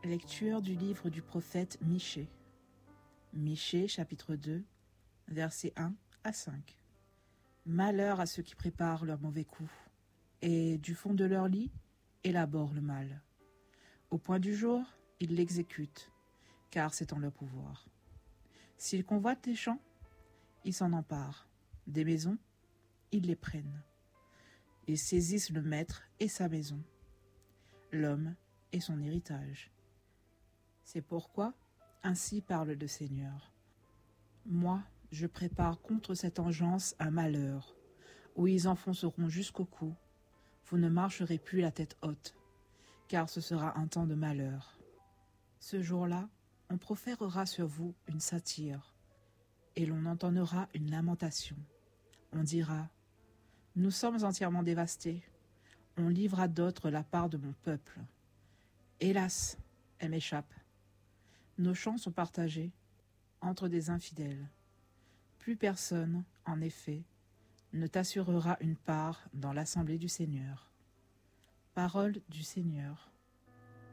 Lecture du livre du prophète Michée. Michée, chapitre 2, versets 1 à 5. Malheur à ceux qui préparent leur mauvais coup, et du fond de leur lit, élaborent le mal. Au point du jour, ils l'exécutent, car c'est en leur pouvoir. S'ils convoitent des champs, ils s'en emparent. Des maisons, ils les prennent. Ils saisissent le maître et sa maison, l'homme et son héritage. C'est pourquoi, ainsi parle le Seigneur. Moi, je prépare contre cette engeance un malheur, où ils enfonceront jusqu'au cou. Vous ne marcherez plus la tête haute, car ce sera un temps de malheur. Ce jour-là, on proférera sur vous une satire, et l'on entonnera une lamentation. On dira : nous sommes entièrement dévastés. On livre à d'autres la part de mon peuple. Hélas, elle m'échappe. Nos champs sont partagés entre des infidèles. Plus personne, en effet, ne t'assurera une part dans l'assemblée du Seigneur. Parole du Seigneur.